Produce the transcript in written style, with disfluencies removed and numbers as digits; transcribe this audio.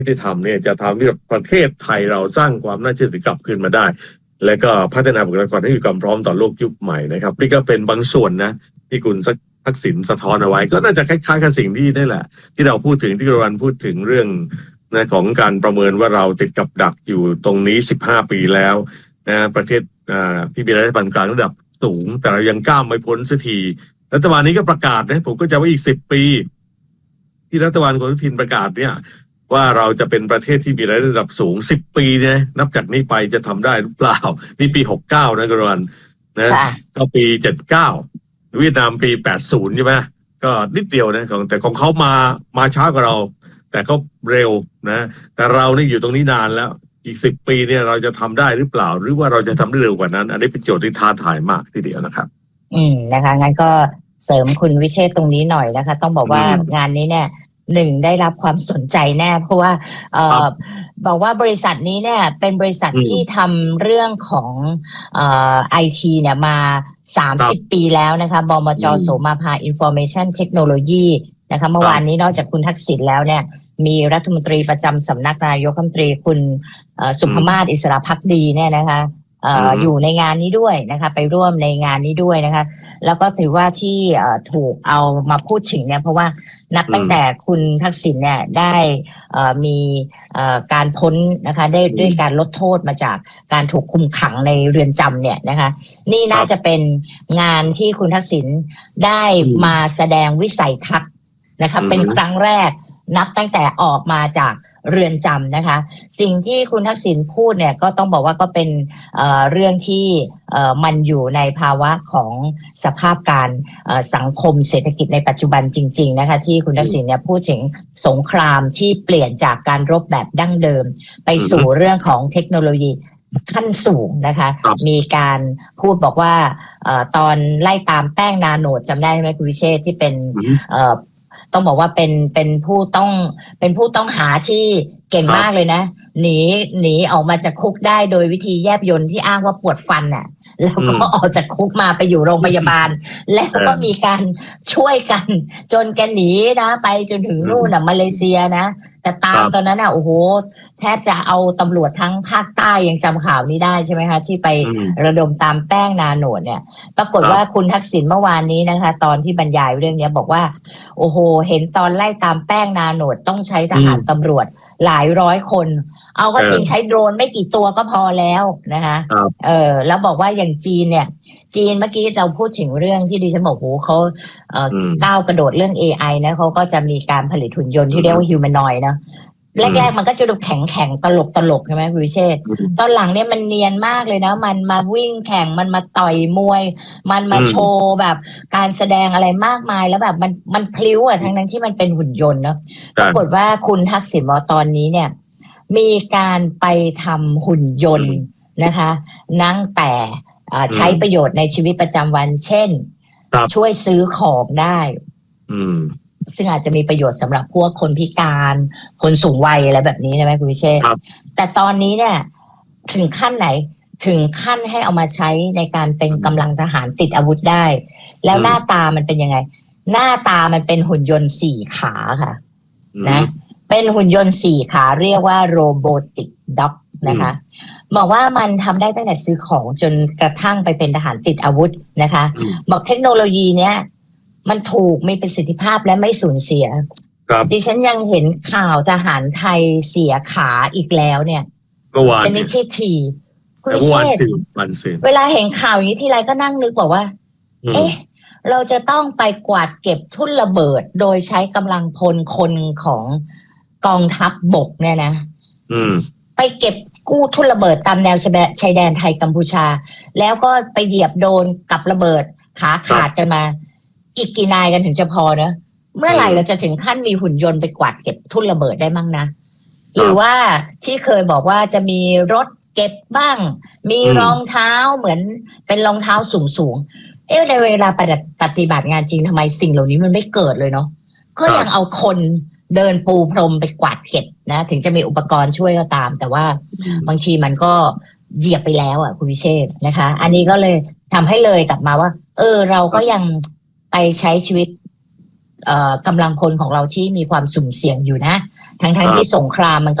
ยุติธรรมเนี่ยจะทำให้ประเทศไทยเราสร้างความน่าเชื่อถือกลับคืนมาได้และก็พัฒนาบุคลากรให้มีความพร้อมต่อโลกยุคใหม่นะครับนี่ก็เป็นบางส่วนนะที่คุณทักษิณสะท้อนเอาไว้ก็น่าจะคล้ายๆกับสิ่งที่นี่แหละที่เราพูดถึงที่กรวันพูดถึงเรื่องนะของการประเมินว่าเราติดกับดักอยู่ตรงนี้15 ปีแล้วนะประเทศที่มีรายได้ปานกลางระดับสูงแต่เรายังก้าวไม่พ้นสักทีรัฐบาลนี้ก็ประกาศนะผมก็จะว่าอีก10 ปีที่รัฐบาลคุณอนุทินประกาศเนี่ยว่าเราจะเป็นประเทศที่มีรายได้ระดับสูง10 ปีเนี่ยนับจากนี้ไปจะทำได้หรือเปล่านี่ปี69นะกรวันนะก็ปี79เวียดนามปี80ใช่ไหมก็นิดเดียวนะแต่ของเขามาช้ากว่าเราแต่เขาเร็วนะแต่เรานี่อยู่ตรงนี้นานแล้วอีก10 ปีเนี่ยเราจะทำได้หรือเปล่าหรือว่าเราจะทำได้เร็วกว่านั้นอันนี้เป็นโจทย์ที่ท้าทายมากทีเดียวนะครับนะคะงั้นก็เสริมคุณวิเชษตรงนี้หน่อยนะคะต้องบอกว่างานนี้เนี่ยได้รับความสนใจแน่เพราะว่าบอกว่าบริษัทนี้เนี่ยเป็นบริษัทที่ทำเรื่องของIT เนี่ยมา30 ปีแล้วนะคะบมจ.โสมาภา Information Technology นะคะเมื่อวานนี้นอกจากคุณทักษิณแล้วเนี่ยมีรัฐมนตรีประจำสำนักนายกรัฐมนตรีคุณสุภมาศอิสระภักดีเนี่ยนะคะอยู่ในงานนี้ด้วยนะคะไปร่วมในงานนี้ด้วยนะคะแล้วก็ถือว่าที่ถูกเอามาพูดถึงเนี่ยเพราะว่านับตั้งแต่คุณทักษิณเนี่ยได้มีการพ้นนะคะด้วยการลดโทษมาจากการถูกคุมขังในเรือนจำเนี่ยนะคะนี่น่าจะเป็นงานที่คุณทักษิณได้มาแสดงวิสัยทัศน์นะคะเป็นครั้งแรกนับตั้งแต่ออกมาจากเรือนจำนะคะสิ่งที่คุณทักษิณพูดเนี่ยก็ต้องบอกว่าก็เป็นเรื่องที่มันอยู่ในภาวะของสภาพการสังคมเศรษฐกิจในปัจจุบันจริงๆนะคะที่คุณทักษิณเนี่ยพูดถึงสงครามที่เปลี่ยนจากการรบแบบดั้งเดิมไปสู่เรื่องของเทคโนโลยีขั้นสูงนะคะมีการพูดบอกว่าตอนไล่ตามแป้งนาโนดจำได้ไหมคุณวิเชษที่เป็นต้องบอกว่าเป็นผู้ต้องหาที่เก่งมากเลยนะหนีออกมาจากคุกได้โดยวิธีแยบยลที่อ้างว่าปวดฟันน่ะแล้วก็ออกจากคุกมาไปอยู่โรงพยาบาลแล้วก็มีการช่วยกันจนแกหนีนะไปจนถึงนู่นน่ะมาเลเซียนะแต่ตามตอนนั้นน่ะโอ้โหแทบจะเอาตำรวจทั้งภาคใต้ยังจำข่าวนี้ได้ใช่ไหมคะที่ไประดมตามแป้งนาโนดเนี่ยปรากฏว่าคุณทักษิณเมื่อวานนี้นะคะตอนที่บรรยายเรื่องนี้บอกว่าโอ้โหเห็นตอนไล่ตามแป้งนาโนดต้องใช้ทหารตำรวจหลายร้อยคนเอาก็จริงใช้โดรนไม่กี่ตัวก็พอแล้วนะคะแล้วบอกว่าอย่างจีนเนี่ยจีนเมื่อกี้เราพูดถึงเรื่องที่ดิฉันบอกโอ้เขาก้าวกระโดดเรื่อง AI นะเขาก็จะมีการผลิตหุ่นยนต์ที่เรียกว่า humanoid นะแรกๆมันก็จะดูแข็งตลกใช่ไหมคุณวิเชษตอนหลังเนี่ยมันเนียนมากเลยนะมันมาวิ่งแข่งมันมาต่อยมวยมันมาโชว์แบบการแสดงอะไรมากมายแล้วแบบมันพลิ้วอ่ะทั้งนั้นที่มันเป็นหุ่นยนต์เนาะปรากฏว่าคุณทักษิณบอกตอนนี้เนี่ยมีการไปทำหุ่นยนต์นะคะนั่งแต่ใช้ประโยชน์ในชีวิตประจำวันเช่นช่วยซื้อของได้ซึ่งอาจจะมีประโยชน์สำหรับพวกคนพิการคนสูงวัยอะไรแบบนี้ใช่ไหมคุณวิเชษแต่ตอนนี้เนี่ยถึงขั้นไหนถึงขั้นให้เอามาใช้ในการเป็นกำลังทหารติดอาวุธได้แล้วหน้าตามันเป็นยังไงหน้าตามันเป็นหุ่นยนต์4 ขาค่ะนะเป็นหุ่นยนต์4 ขาเรียกว่าโรโบติกด็อกนะคะบอกว่ามันทำได้ตั้งแต่ซื้อของจนกระทั่งไปเป็นทหารติดอาวุธนะคะบอกเทคโนโลยีเนี้ยมันถูกมีประสิทธิภาพและไม่สูญเสียดิฉันยังเห็นข่าวทหารไทยเสียขาอีกแล้วเนี่ยชนิดที่ทีคุณเชษเวลาเห็นข่าวอย่างนี้ทีไรก็นั่งนึกบอกว่าเอ๊ะเราจะต้องไปกวาดเก็บทุ่นระเบิดโดยใช้กำลังพลคนของกองทัพบกเนี่ยนะไปเก็บกู้ทุ่นระเบิดตามแนวชายแดนไทยกัมพูชาแล้วก็ไปเหยียบโดนกับระเบิดขาขาดกันมาอีกกี่นายกันถึงจะพอเนอะเมื่อไหร่เราจะถึงขั้นมีหุ่นยนต์ไปกวาดเก็บทุ่นระเบิดได้มั่งนะหรือว่าที่เคยบอกว่าจะมีรถเก็บบ้างมีรองเท้าเหมือนเป็นรองเท้าสูงในเวลาปฏิบัติงานจริงทำไมสิ่งเหล่านี้มันไม่เกิดเลยเนาะก็ยังเอาคนเดินปูพรมไปกวาดเก็บนะถึงจะมีอุปกรณ์ช่วยก็ตามแต่ว่าบางทีมันก็เหยียบไปแล้วอ่ะคุณวิเชษนะคะอันนี้ก็เลยทำให้เลยกลับมาว่าเราก็ยังไปใช้ชีวิตกำลังพลของเราที่มีความสุ่มเสี่ยงอยู่นะทั้งที่สงครามมัน